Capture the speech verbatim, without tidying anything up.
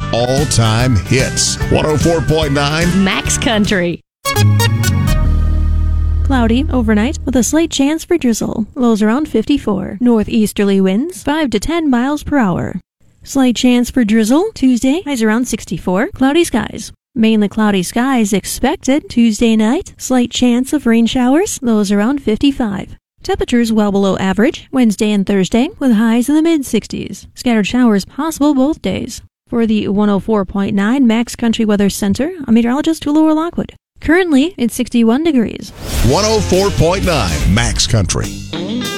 all-time hits. one oh four point nine Max Country. Cloudy overnight with a slight chance for drizzle. Lows around fifty-four. Northeasterly winds five to ten miles per hour. Slight chance for drizzle Tuesday. Highs around sixty-four. Cloudy skies. Mainly cloudy skies expected Tuesday night. Slight chance of rain showers. Lows around fifty-five. Temperatures well below average Wednesday and Thursday with highs in the mid-sixties. Scattered showers possible both days. For the one oh four point nine Max Country Weather Center, I'm meteorologist Tulora Lockwood. Currently, it's sixty-one degrees. one oh four point nine Max Country.